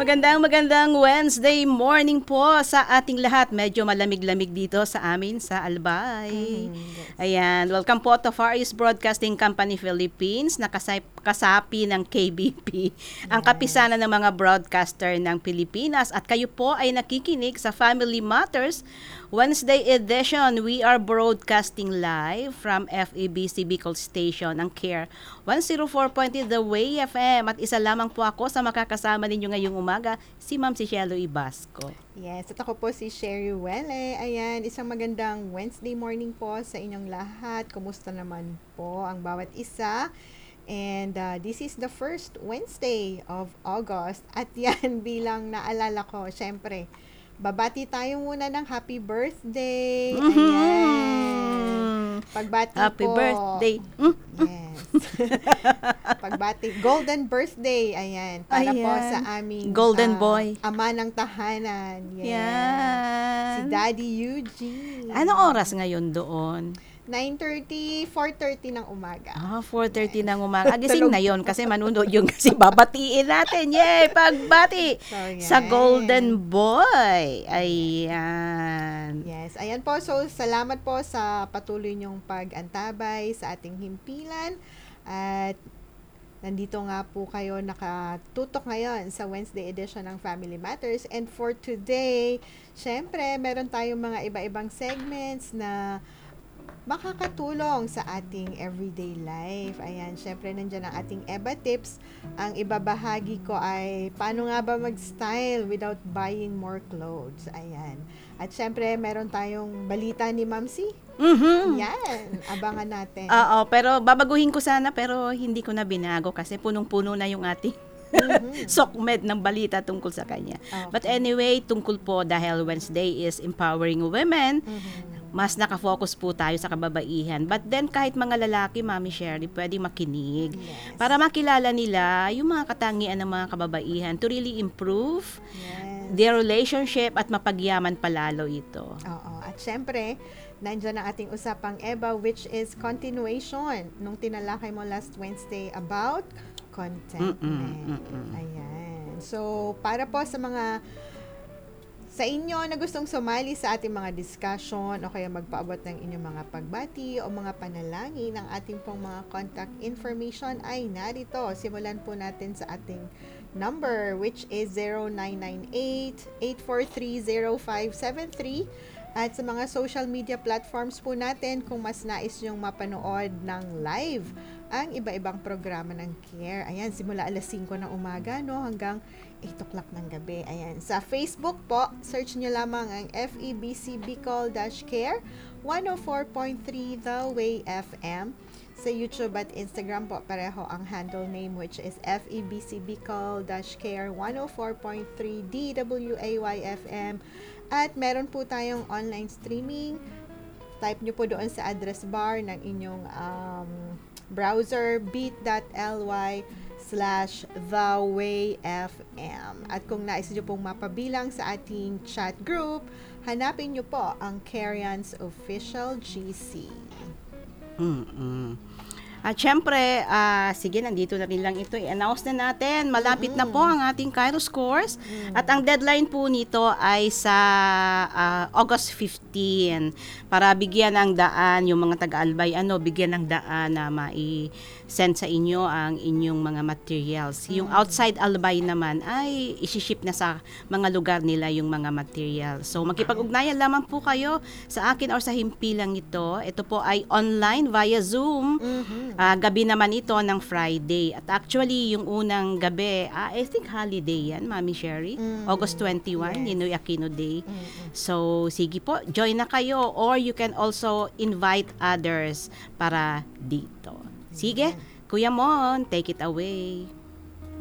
Magandang Wednesday morning po sa ating lahat. Medyo malamig-lamig dito sa amin sa Albay. Yes. Ayan, welcome po to Far East Broadcasting Company Philippines, kasapi ng KBP, ang kapisanan ng mga broadcaster ng Pilipinas. At kayo po ay nakikinig sa Family Matters Wednesday edition. We are broadcasting live from FEBC Bicol Station, ang CARE 104.0 The Way FM. At isa lamang po ako sa makakasama ninyo ngayong umaga, si Ma'am Cielo Ibasco. Yes, at ako po si Sherry Welle. Ayan, isang magandang Wednesday morning po sa inyong lahat. Kumusta naman po ang bawat isa? And this is the first Wednesday of August. At yan, bilang naalala ko, syempre, babati tayo muna ng happy birthday. Ayan. Pagbati Happy po. birthday. Yes. Pagbati. Golden birthday. Ayan. Para po sa aming Golden boy. ama ng tahanan. Yes. Yan. Si Daddy Eugene. Anong oras ngayon doon? 9:30, 4:30 ng umaga. 4:30 ng umaga. Gising na yon kasi manunod yung kasi babatiin natin. Yay! Pagbati So, yan. sa Golden Boy. Ayan. Yes. Ayan po. So, salamat po sa patuloy niyong pag-antabay sa ating himpilan. At nandito nga po kayo nakatutok ngayon sa Wednesday edition ng Family Matters. And for today, syempre, meron tayong mga iba-ibang segments na makakatulong sa ating everyday life. Ayan, syempre nandyan ang ating EBA tips. Ang ibabahagi ko ay paano nga ba mag-style without buying more clothes. Ayan. At syempre, meron tayong balita ni Ma'am C. Yan, abangan natin. Oo, pero babaguhin ko sana pero hindi ko na binago kasi punong-puno na yung ating sokmed ng balita tungkol sa kanya. Okay. But anyway, tungkol po dahil Wednesday is empowering women, mas nakafocus po tayo sa kababaihan. But then kahit mga lalaki, Mami Sherry, pwede makinig Yes. para makilala nila yung mga katangian ng mga kababaihan to really improve Yes. their relationship at mapagyaman palalo ito. Oo. At syempre, nandiyan ang ating usapang EBA, which is continuation nung tinalakay mo last Wednesday about contentment. Ayan. So, para po sa inyo na gustong sumali sa ating mga discussion o kaya magpaabot ng inyong mga pagbati o mga panalangin, ang ating pong mga contact information ay narito. Simulan po natin sa ating number, which is 0998-843-0573. At sa mga social media platforms po natin, kung mas nais nyong mapanood ng live ang iba-ibang programa ng CARE. Ayan, simula alas 5 ng umaga, no, hanggang 8 o'clock ng gabi. Ayan, sa Facebook po, search nyo lamang ang FEBC Bicol-CARE 104.3 The Way FM. Sa YouTube at Instagram po, pareho ang handle name, which is FEBC Bicol-CARE 104.3 DWAY FM. At meron po tayong online streaming. Type nyo po doon sa address bar ng inyong browser, bit.ly/thewayfm. At kung nais nyo pong mapabilang sa ating chat group, hanapin nyo po ang Carians Official GC. At syempre, sige, nandito na rin lang ito. I-announce na natin. Malapit na po ang ating Kairos course. At ang deadline po nito ay sa August 15 para bigyan ng daan yung mga taga-albay, bigyan ng daan na mai-send sa inyo ang inyong mga materials. Yung outside albay naman ay isi-ship na sa mga lugar nila yung mga materials. So, makipag-ugnayan lamang po kayo sa akin or sa himpilang ito. Ito po ay online via Zoom. Gabi naman ito ng Friday. At actually, yung unang gabi, I think holiday yan, Mami Sherry. August 21, Yes. Ninoy Aquino Day. So, sige po, join na kayo. Or you can also invite others para dito. Sige, Kuya Mon, take it away.